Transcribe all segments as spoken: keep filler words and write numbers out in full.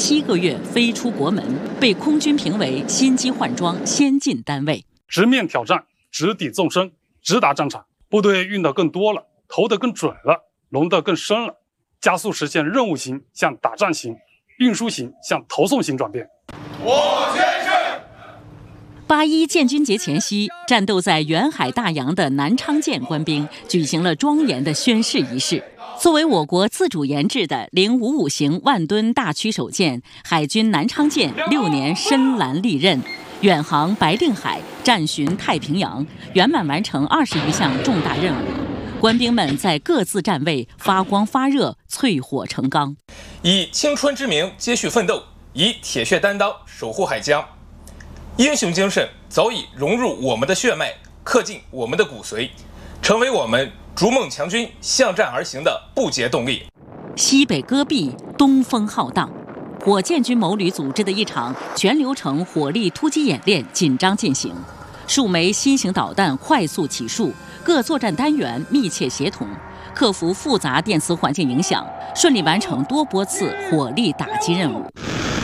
七个月飞出国门，被空军评为新机换装先进单位。 直面挑战，直抵纵深，直达战场。部队运得更多了，投得更准了，笼得更深了，加速实现任务型向打仗型、运输型向投送型转变。 我先胜。 八一建军节前夕，战斗在远海大洋的南昌舰官兵举行了庄严的宣誓仪式。作为我国自主研制的零五五型万吨大驱手舰，海军南昌舰六年深蓝历任，远航白令海，战巡太平洋，圆满完成二十余项重大任务。官兵们在各自站位发光发热，淬火成钢， 以青春之名接续奋斗，以铁血担当守护海疆。英雄精神早已融入我们的血脉，刻进我们的骨髓，成为我们逐梦强军向战而行的不竭动力。 西北戈壁，东风浩荡，火箭军某旅组织的一场全流程火力突击演练紧张进行，数枚新型导弹快速起豎，各作战单元密切协同，克服复杂电磁环境影响，顺利完成多波次火力打击任务。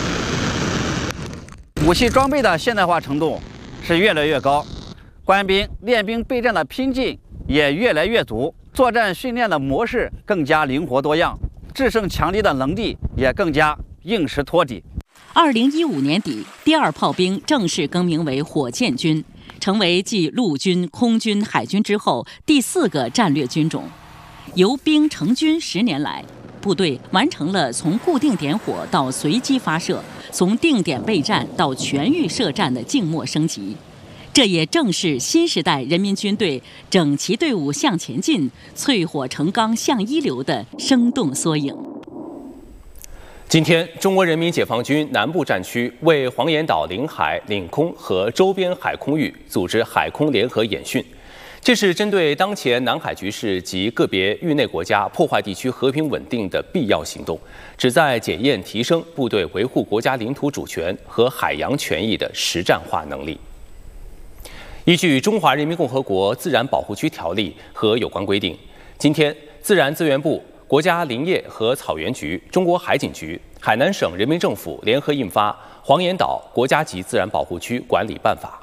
武器装备的现代化程度是越来越高，官兵练兵备战的拼劲也越来越足，作战训练的模式更加灵活多样，制胜强敌的能力也更加硬实托底。 二零一五年底，第二炮兵正式更名为火箭军，成为继陆军、空军、海军之后第四个战略军种。由兵成军十年来，部队完成了从固定点火到随机发射，从定点备战到全域射战的静默升级。这也正是新时代人民军队整齐队伍向前进、淬火成钢向一流的生动缩影。 今天，中国人民解放军南部战区为黄岩岛领海、领空和周边海空域组织海空联合演训。这是针对当前南海局势及个别域内国家破坏地区和平稳定的必要行动，旨在检验提升部队维护国家领土主权和海洋权益的实战化能力。依据《中华人民共和国自然保护区条例》和有关规定，今天，自然资源部、国家林业和草原局、中国海警局、海南省人民政府联合印发《黄岩岛国家级自然保护区管理办法》。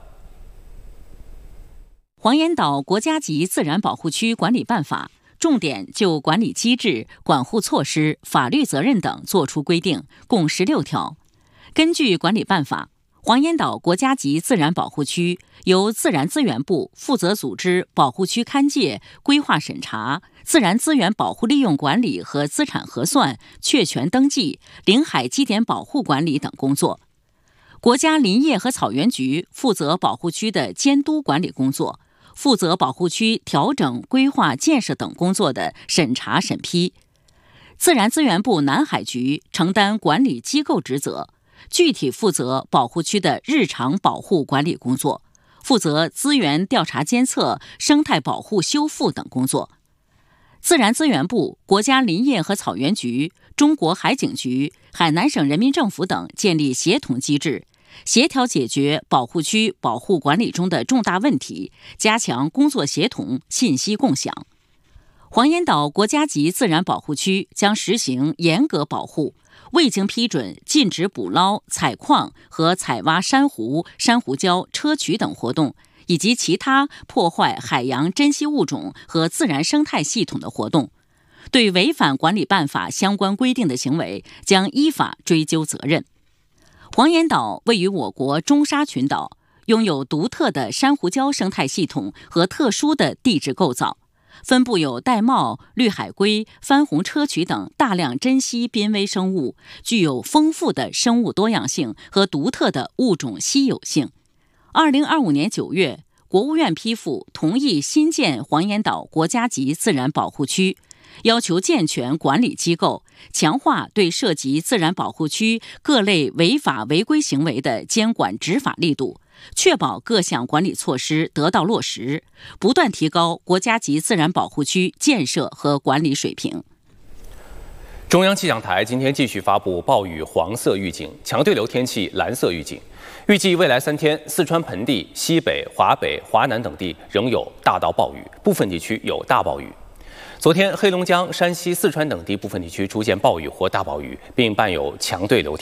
黄岩岛国家级自然保护区管理办法重点就管理机制、管护措施、法律责任等作出规定，共十六条。根据管理办法，黄岩岛国家级自然保护区由自然资源部负责组织保护区勘界、规划审查、自然资源保护利用管理和资产核算、确权登记、领海基点保护管理等工作。国家林业和草原局负责保护区的监督管理工作，负责保护区调整、规划、建设等工作的审查审批。自然资源部南海局承担管理机构职责，具体负责保护区的日常保护管理工作，负责资源调查监测、生态保护修复等工作。自然资源部、国家林业和草原局、中国海警局、海南省人民政府等建立协同机制，协调解决保护区保护管理中的重大问题，加强工作协同、信息共享。黄岩岛国家级自然保护区将实行严格保护，未经批准禁止捕捞、采矿和采挖珊瑚、珊瑚礁、砗磲等活动，以及其他破坏海洋珍稀物种和自然生态系统的活动。对违反管理办法相关规定的行为，将依法追究责任。黄岩岛位于我国中沙群岛，拥有独特的珊瑚礁生态系统和特殊的地质构造，分布有玳瑁、绿海龟、番红砗磲等大量珍稀濒危生物，具有丰富的生物多样性和独特的物种稀有性。二零二五年九月，国务院批复同意新建黄岩岛国家级自然保护区，要求健全管理机构，强化对涉及自然保护区各类违法违规行为的监管执法力度，确保各项管理措施得到落实，不断提高国家级自然保护区建设和管理水平。 中央气象台今天继续发布暴雨黄色预警、强对流天气蓝色预警，预计未来三天，四川盆地、西北、华北、华南等地仍有大到暴雨，部分地区有大暴雨。昨天，黑龙江、山西、四川等地部分地区出现暴雨或大暴雨，并伴有强对流天气。